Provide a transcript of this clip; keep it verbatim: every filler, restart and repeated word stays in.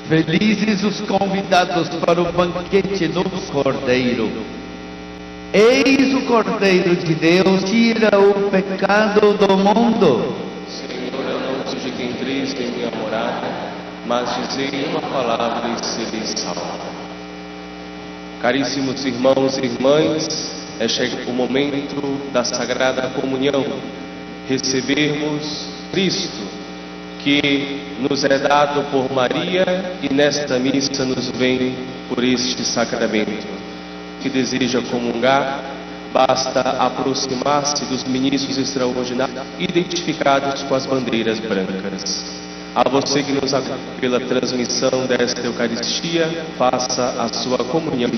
Felizes os convidados para o banquete do Cordeiro. Eis o Cordeiro de Deus, tira o pecado do mundo. Senhor, eu não sou de quem entres em minha morada, mas dizei uma palavra e serei salvo. Caríssimos irmãos e irmãs, é chegado o momento da Sagrada Comunhão, recebermos Cristo, que nos é dado por Maria e nesta missa nos vem por este sacramento. Que deseja comungar, basta aproximar-se dos ministros extraordinários identificados com as bandeiras brancas. A você que nos acompanha pela transmissão desta Eucaristia, faça a sua comunhão.